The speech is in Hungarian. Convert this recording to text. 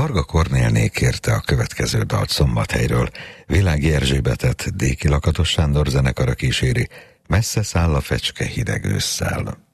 Varga Kornélné kérte a következő dalt Szombathelyről. Világi Erzsébetet Déki Lakatos Sándor zenekara kíséri, Messze száll a fecske hideg ősszel.